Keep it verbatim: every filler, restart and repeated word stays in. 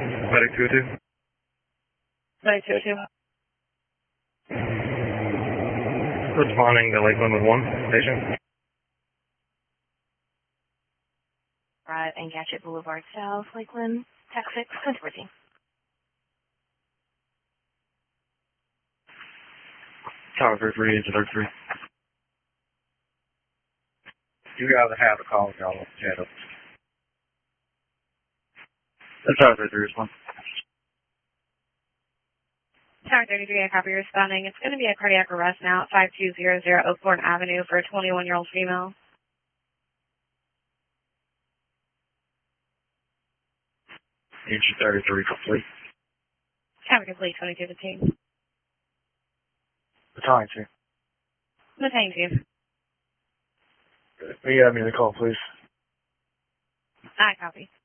Medic two two. Medic two two. Responding to Lakeland with one station. Right, and Gatchett Boulevard South, Lakeland, Tech six, ten fourteen. Tower thirty-three, engine thirty-three. You guys have the call, y'all. Chat up. That's Tower thirty-three, respond. Tower thirty-three, I copy responding. It's going to be a cardiac arrest now at five two zero zero Oakbourne Avenue for a twenty-one-year-old female. Engine thirty-three, complete. Tower complete, twenty-two fifteen. Battalion two. Battalion two. We got me the call, please. I copy.